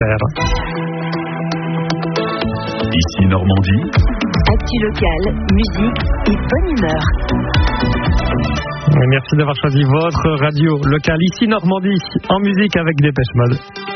Ici Normandie. Actu locale, musique et bonne humeur. Merci d'avoir choisi votre radio locale. Ici Normandie, en musique avec Dépêche Mode.